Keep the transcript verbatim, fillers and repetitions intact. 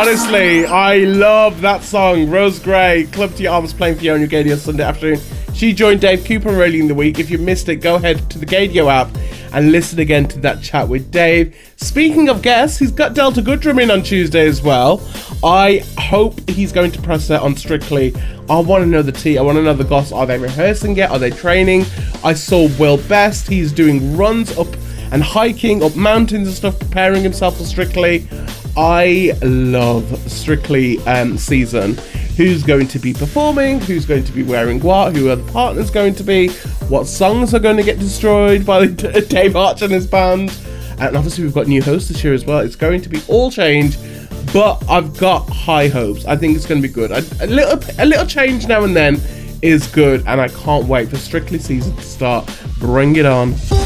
Honestly, I love that song. Rose Gray, Club to Your Arms, playing for you on your Gadio Sunday afternoon. She joined Dave Cooper early in the week. If you missed it, go ahead to the Gadio app and listen again to that chat with Dave. Speaking of guests, he's got Delta Goodrum in on Tuesday as well. I hope he's going to press that on Strictly. I want to know the tea. I want to know the goss. Are they rehearsing yet? Are they training? I saw Will Best. He's doing runs up and hiking up mountains and stuff, preparing himself for Strictly. I love Strictly um, season. Who's going to be performing? Who's going to be wearing what? Who are the partners going to be? What songs are going to get destroyed by Dave Arch and his band? And obviously we've got new hosts this year as well. It's going to be all change, but I've got high hopes. I think it's going to be good. A, a little, a little change now and then is good, and I can't wait for Strictly season to start. Bring it on.